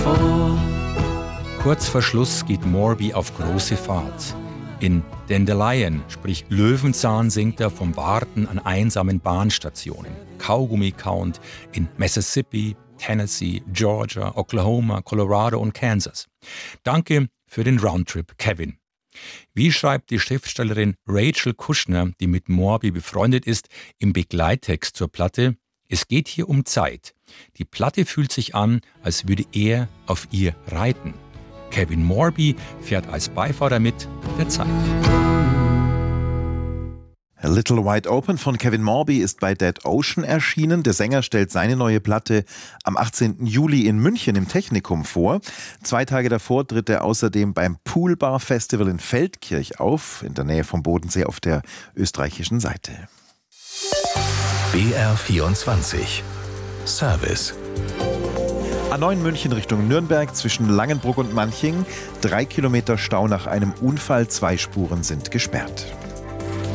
Kurz vor Schluss geht Morby auf große Fahrt. In Dandelion, sprich Löwenzahn, singt er vom Warten an einsamen Bahnstationen. Kaugummi-Count in Mississippi, Tennessee, Georgia, Oklahoma, Colorado und Kansas. Danke für den Roundtrip, Kevin. Wie schreibt die Schriftstellerin Rachel Kushner, die mit Morby befreundet ist, im Begleittext zur Platte: Es geht hier um Zeit. Die Platte fühlt sich an, als würde er auf ihr reiten. Kevin Morby fährt als Beifahrer mit der Zeit. A Little Wide Open von Kevin Morby ist bei Dead Ocean erschienen. Der Sänger stellt seine neue Platte am 18. Juli in München im Technikum vor. 2 Tage davor tritt er außerdem beim Poolbar Festival in Feldkirch auf, in der Nähe vom Bodensee auf der österreichischen Seite. BR24 Service. A9 München Richtung Nürnberg zwischen Langenbrugg und Manching. 3 Kilometer Stau nach einem Unfall, 2 Spuren sind gesperrt.